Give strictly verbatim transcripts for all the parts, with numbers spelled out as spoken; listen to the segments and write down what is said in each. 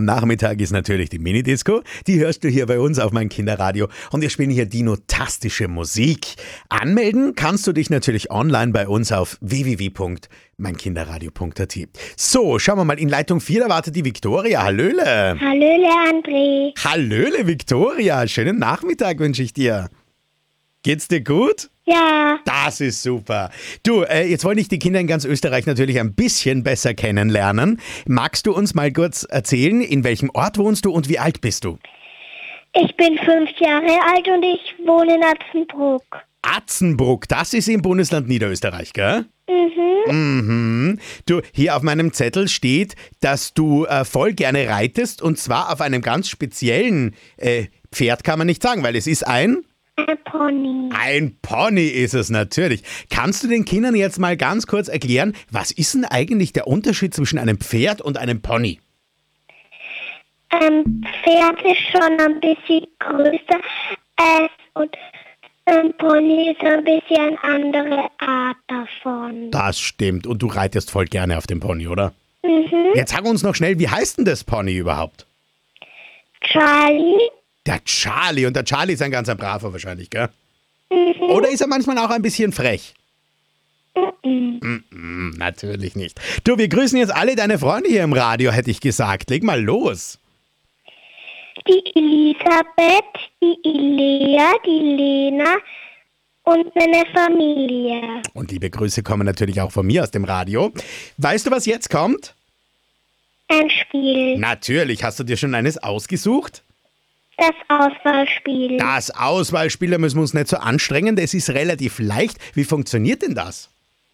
Nachmittag ist natürlich die Minidisco. Die hörst du hier bei uns auf mein Kinderradio. Und wir spielen hier dinotastische Musik. Anmelden kannst du dich natürlich online bei uns auf w w w punkt mein kinderradio punkt a t. So, schauen wir mal. In Leitung vier, da wartet die Viktoria. Hallöle. Hallöle, André. Hallöle, Viktoria. Schönen Nachmittag wünsche ich dir. Geht's dir gut? Ja. Das ist super. Du, äh, jetzt wollen dich die Kinder in ganz Österreich natürlich ein bisschen besser kennenlernen. Magst du uns mal kurz erzählen, in welchem Ort wohnst du und wie alt bist du? Ich bin fünf Jahre alt und ich wohne in Atzenbruck. Atzenbruck, das ist im Bundesland Niederösterreich, gell? Mhm. Mhm. Du, hier auf meinem Zettel steht, dass du äh, voll gerne reitest und zwar auf einem ganz speziellen äh, Pferd, kann man nicht sagen, weil es ist ein... Ein Pony. Ein Pony ist es natürlich. Kannst du den Kindern jetzt mal ganz kurz erklären, was ist denn eigentlich der Unterschied zwischen einem Pferd und einem Pony? Ein Pferd ist schon ein bisschen größer als und ein Pony ist ein bisschen eine andere Art davon. Das stimmt. Und du reitest voll gerne auf dem Pony, oder? Mhm. Jetzt sag uns noch schnell, wie heißt denn das Pony überhaupt? Charlie. Der Charlie. Und der Charlie ist ein ganzer Braver wahrscheinlich, gell? Mhm. Oder ist er manchmal auch ein bisschen frech? Mhm. Mm-mm, natürlich nicht. Du, wir grüßen jetzt alle deine Freunde hier im Radio, hätte ich gesagt. Leg mal los. Die Elisabeth, die Ilea, die Lena und meine Familie. Und liebe Grüße kommen natürlich auch von mir aus dem Radio. Weißt du, was jetzt kommt? Ein Spiel. Natürlich. Hast du dir schon eines ausgesucht? Das Auswahlspiel. Das Auswahlspiel, da müssen wir uns nicht so anstrengen. Das ist relativ leicht. Wie funktioniert denn das?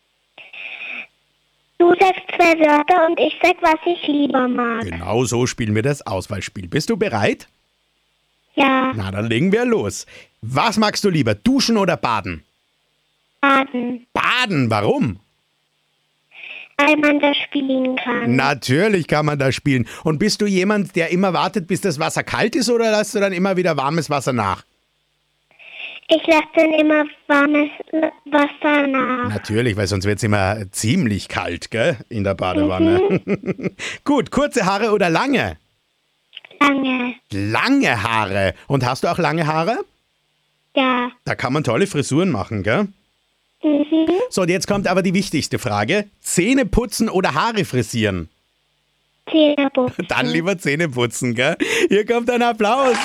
Du sagst zwei Wörter und ich sag, was ich lieber mag. Genau so spielen wir das Auswahlspiel. Bist du bereit? Ja, Na, dann legen wir los. Was magst du lieber, duschen oder baden? baden, Baden, warum? weil man das spielen kann. Natürlich kann man das spielen. Und bist du jemand, der immer wartet, bis das Wasser kalt ist, oder lässt du dann immer wieder warmes Wasser nach? Ich lasse dann immer warmes Wasser nach. Natürlich, weil sonst wird es immer ziemlich kalt, gell, in der Badewanne. Mhm. Gut, kurze Haare oder lange? Lange. Lange Haare. Und hast du auch lange Haare? Ja. Da kann man tolle Frisuren machen, gell? Mhm. So, und jetzt kommt aber die wichtigste Frage. Zähne putzen oder Haare frisieren? Zähne putzen. Dann lieber Zähne putzen, gell? Hier kommt ein Applaus.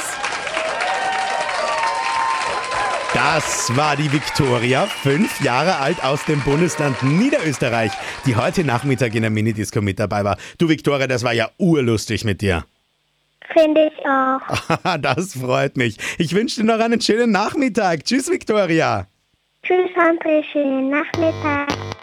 Das war die Viktoria, fünf Jahre alt aus dem Bundesland Niederösterreich, die heute Nachmittag in der Minidisco mit dabei war. Du Viktoria, das war ja urlustig mit dir. Finde ich auch. Das freut mich. Ich wünsche dir noch einen schönen Nachmittag. Tschüss, Viktoria. Tschüss, André. Schönen Nachmittag.